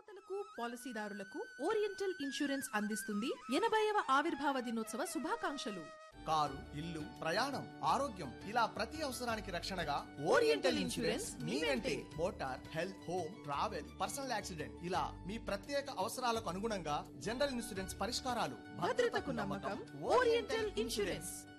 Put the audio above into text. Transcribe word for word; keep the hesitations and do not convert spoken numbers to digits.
శ్రోతలకు పాలసీదారులకు oriental insurance అందిస్తుంది ఎనభైవ ఆవిర్భావ దినోత్సవ శుభాకాంక్షలు. కారు, ఇల్లు, ప్రయాణం, ఆరోగ్యం ఇలా ప్రతి అవసరానికి రక్షణగా ఓరియంటల్ ఇన్సూరెన్స్ మీ వెంటే. Motor, health, home, travel, personal accident ఇలా మీ ప్రత్యేక అవసరాలకు అనుగుణంగా జనరల్ ఇన్సూరెన్స్ పరిష్కారాలు. భద్రతకు నమ్మకం ఓరియంటల్ ఇన్సూరెన్స్.